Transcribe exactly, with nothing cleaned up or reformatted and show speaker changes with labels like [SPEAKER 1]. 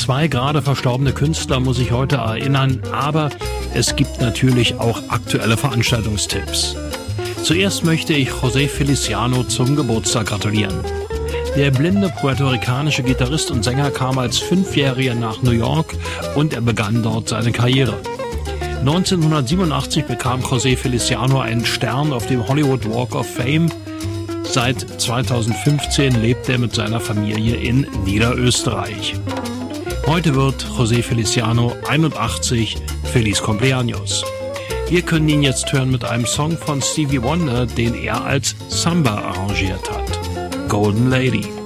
[SPEAKER 1] zwei gerade verstorbene Künstler muss ich heute erinnern, aber es gibt natürlich auch aktuelle Veranstaltungstipps. Zuerst möchte ich José Feliciano zum Geburtstag gratulieren. Der blinde puerto-ricanische Gitarrist und Sänger kam als Fünfjähriger nach New York und er begann dort seine Karriere. neunzehnhundertsiebenundachtzig bekam José Feliciano einen Stern auf dem Hollywood Walk of Fame. Seit zweitausendfünfzehn lebt er mit seiner Familie in Niederösterreich. Heute wird José Feliciano einundachtzig. Feliz Cumpleaños. Wir können ihn jetzt hören mit einem Song von Stevie Wonder, den er als Samba arrangiert hat. Golden Lady.